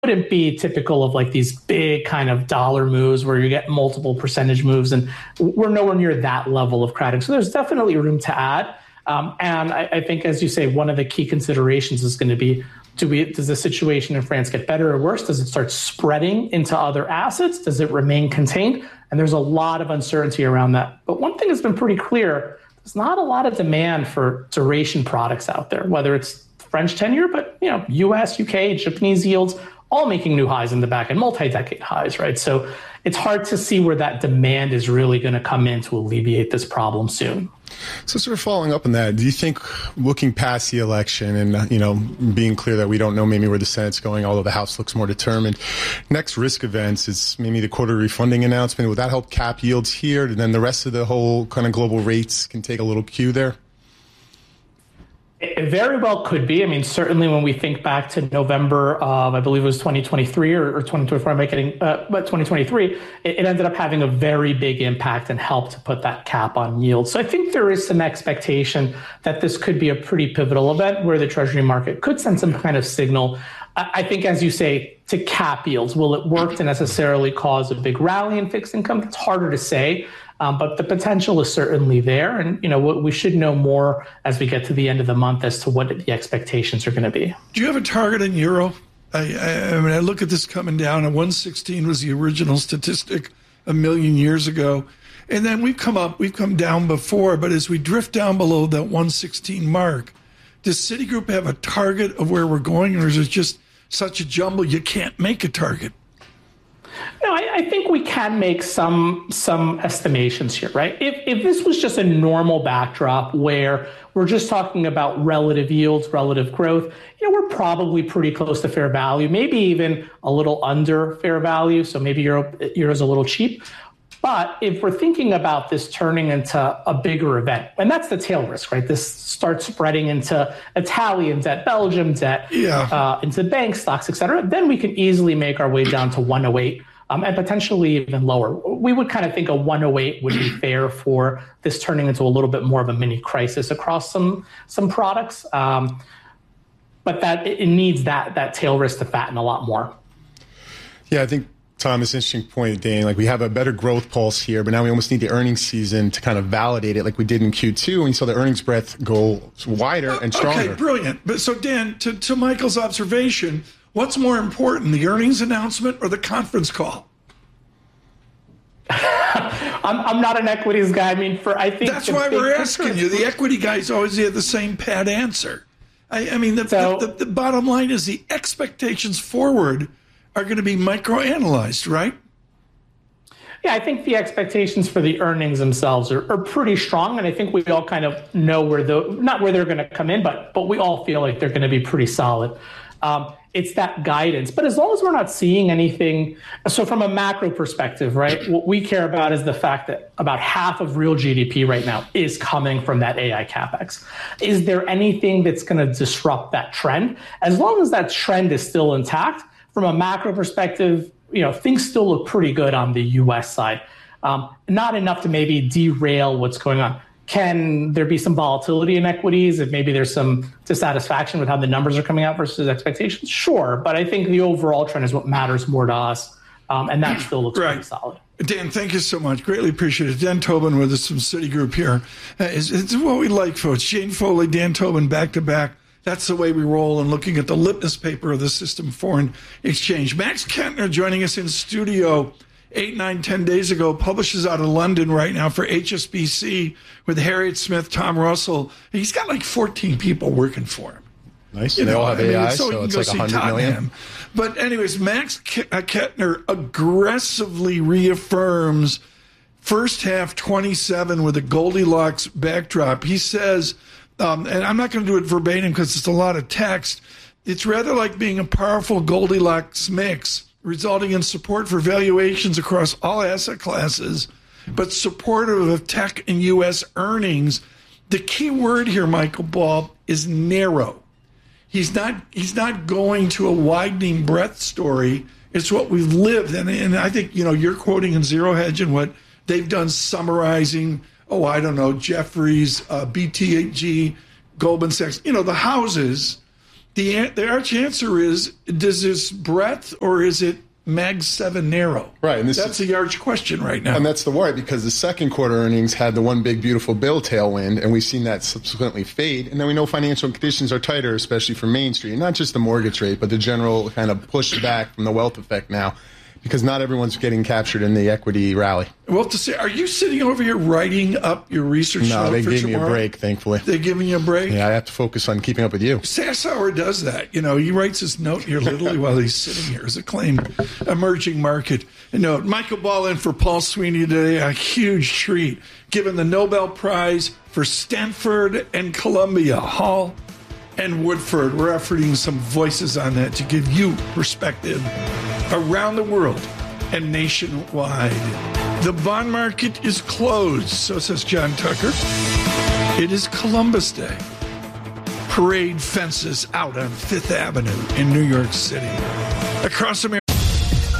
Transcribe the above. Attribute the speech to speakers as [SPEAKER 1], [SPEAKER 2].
[SPEAKER 1] wouldn't be typical of like these big kind of dollar moves where you get multiple percentage moves, and we're nowhere near that level of crowding. So there's definitely room to add. And I think, as you say, one of the key considerations is going to be, does the situation in France get better or worse? Does it start spreading into other assets? Does it remain contained? And there's a lot of uncertainty around that. But one thing has been pretty clear, there's not a lot of demand for duration products out there, whether it's French 10-year, but US, UK, Japanese yields, all making new highs in the back and multi-decade highs, right? So it's hard to see where that demand is really going to come in to alleviate this problem soon.
[SPEAKER 2] So sort of following up on that, do you think looking past the election and, being clear that we don't know maybe where the Senate's going, although the House looks more determined, next risk events is maybe the quarterly funding announcement? Would that help cap yields here? And then the rest of the whole kind of global rates can take a little cue there?
[SPEAKER 1] It very well could be. I mean, certainly when we think back to November of, I believe it was 2023 or 2024, but 2023, it ended up having a very big impact and helped to put that cap on yield. So I think there is some expectation that this could be a pretty pivotal event where the Treasury market could send some kind of signal. I think, as you say, to cap yields. Will it work to necessarily cause a big rally in fixed income? It's harder to say. But the potential is certainly there. And, we should know more as we get to the end of the month as to what the expectations are going to be.
[SPEAKER 3] Do you have a target in euro? I mean, I look at this coming down. And 116 was the original statistic a million years ago. And then we've come down before. But as we drift down below that 116 mark, does Citigroup have a target of where we're going? Or is it just such a jumble you can't make a target?
[SPEAKER 1] No, I think we can make some estimations here, right? If this was just a normal backdrop where we're just talking about relative yields, relative growth, we're probably pretty close to fair value, maybe even a little under fair value. So maybe euro's a little cheap. But if we're thinking about this turning into a bigger event, and that's the tail risk, right? This starts spreading into Italian debt, Belgium debt, into bank stocks, et cetera, then we can easily make our way down to 108 and potentially even lower. We would kind of think a 108 would be fair for this turning into a little bit more of a mini crisis across some products. But that it needs that tail risk to fatten a lot more.
[SPEAKER 2] Yeah, I think, Tom, it's an interesting point, Dane. Like, we have a better growth pulse here, but now we almost need the earnings season to kind of validate it like we did in Q2, and we saw the earnings breadth go wider and stronger.
[SPEAKER 3] Okay, brilliant. But so, Dan, to Michael's observation, what's more important, the earnings announcement or the conference call?
[SPEAKER 1] I'm not an equities guy. I think
[SPEAKER 3] that's why we're asking you. The equity guys always have the same pat answer. The bottom line is the expectations forward are going to be microanalyzed, right?
[SPEAKER 1] Yeah, I think the expectations for the earnings themselves are pretty strong, and I think we all kind of know not where they're going to come in, but we all feel like they're going to be pretty solid. It's that guidance, but as long as we're not seeing anything, so from a macro perspective, right, what we care about is the fact that about half of real GDP right now is coming from that AI CapEx. Is there anything that's going to disrupt that trend? As long as that trend is still intact, from a macro perspective, things still look pretty good on the U.S. side. Not enough to maybe derail what's going on. Can there be some volatility in equities if maybe there's some dissatisfaction with how the numbers are coming out versus expectations? Sure, but I think the overall trend is what matters more to us, and that still looks pretty solid.
[SPEAKER 3] Dan, thank you so much. Greatly appreciate it. Dan Tobin with us from Citigroup here. It's what we like, folks. Jane Foley, Dan Tobin, back to back. That's the way we roll, and looking at the litmus paper of the system foreign exchange. Max Kentner joining us in studio 8, 9, 10 days ago, publishes out of London right now for HSBC with Harriet Smith, Tom Russell. He's got like 14 people working for him.
[SPEAKER 2] Nice. They all have AI, so it's like 100 million.
[SPEAKER 3] But anyways, Max Kentner aggressively reaffirms first half 27 with a Goldilocks backdrop. He says, and I'm not going to do it verbatim because it's a lot of text, it's rather like being a powerful Goldilocks mix, resulting in support for valuations across all asset classes, but supportive of tech and U.S. earnings. The key word here, Michael Ball, is narrow. He's not going to a widening breadth story. It's what we've lived. And I think, you're quoting in Zero Hedge and what they've done summarizing, Jefferies, BTG, Goldman Sachs, the houses The arch answer is, does this breadth or is it Mag 7 narrow?
[SPEAKER 2] Right. And
[SPEAKER 3] that's the arch question right now.
[SPEAKER 2] And that's the worry, because the second quarter earnings had the one big, beautiful bill tailwind, and we've seen that subsequently fade. And then we know financial conditions are tighter, especially for Main Street, not just the mortgage rate, but the general kind of push back from the wealth effect now, because not everyone's getting captured in the equity rally.
[SPEAKER 3] Well, to say, are you sitting over here writing up your research?
[SPEAKER 2] No, they gave me a
[SPEAKER 3] tomorrow?
[SPEAKER 2] break, thankfully.
[SPEAKER 3] They're giving you a break?
[SPEAKER 2] Yeah, I have to focus on keeping up with you.
[SPEAKER 3] Sassower does that. You know, he writes his note here literally while he's sitting here as a claimed emerging market. And note, Michael Ball in for Paul Sweeney today, a huge treat, given the Nobel Prize for Stanford and Columbia, Hall and Woodford. We're offering some voices on that to give you perspective around the world and nationwide. The bond market is closed, so says John Tucker. It is Columbus Day. Parade fences out on Fifth Avenue in New York City. Across America.